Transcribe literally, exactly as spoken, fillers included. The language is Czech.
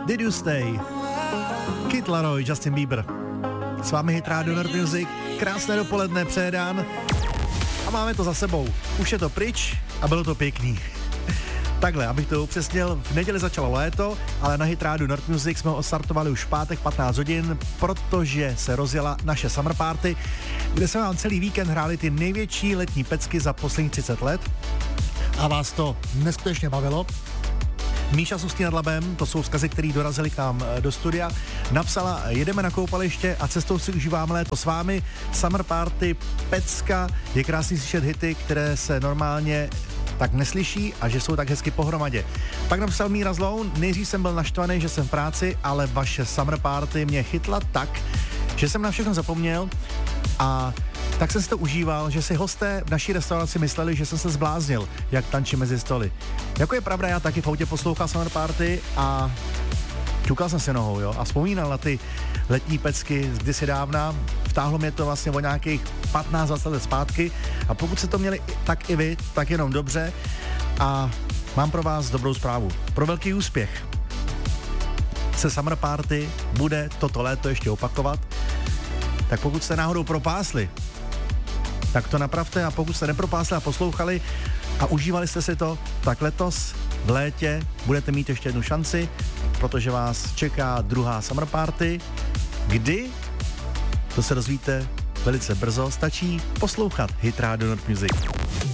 Did You Stay, Kid Laroi, Justin Bieber. S vámi Hit Radio Nord Music, krásné dopoledne, přejedán a máme to za sebou. Už je to pryč a bylo to pěkný. Takhle, abych to upřesnil, v neděli začalo léto, ale na Hit Radio Nord Music jsme odstartovali už v pátek patnáct hodin, protože se rozjela naše Summer Party, kde jsme vám celý víkend hráli ty největší letní pecky za posledních třicet let a vás to neskutečně bavilo. Míša s Ústí nad Labem, to jsou vzkazy, které dorazily k nám do studia, napsala: jedeme na koupaliště a cestou si užíváme léto s vámi. Summer Party, pecka, je krásný slyšet hity, které se normálně tak neslyší a že jsou tak hezky pohromadě. Pak napsal Míra Zloun: nejdřív jsem byl naštvaný, že jsem v práci, ale vaše Summer Party mě chytla tak, že jsem na všechno zapomněl a tak jsem si to užíval, že si hosté v naší restauraci mysleli, že jsem se zbláznil, jak tančím mezi stoly. Jako je pravda, já taky v autě poslouchal Summer Party a ťukal jsem si nohou, jo, a vzpomínal na ty letní pecky z kdysi dávna. Vtáhlo mě to vlastně o nějakých patnáct dvacet let zpátky a pokud se to měli tak i vy, tak jenom dobře. A mám pro vás dobrou zprávu. Pro velký úspěch se Summer Party bude toto léto ještě opakovat. Tak pokud jste náhodou propásli, tak to napravte, a pokud jste nepropásli a poslouchali a užívali jste si to, tak letos v létě budete mít ještě jednu šanci, protože vás čeká druhá Summer Party. Kdy? To se dozvíte velice brzo, stačí poslouchat Hit Radio Nord Music.